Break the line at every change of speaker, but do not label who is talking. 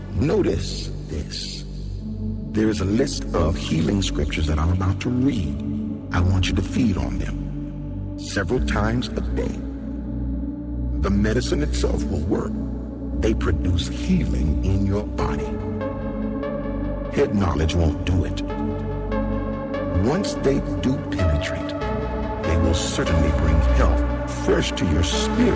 Notice this. There is a list of healing scriptures that I'm about to read. I want you to feed on them several times a day. The medicine itself will work. They produce healing in your body. Head knowledge won't do it. Once they do penetrate, they will certainly bring health fresh to your spirit.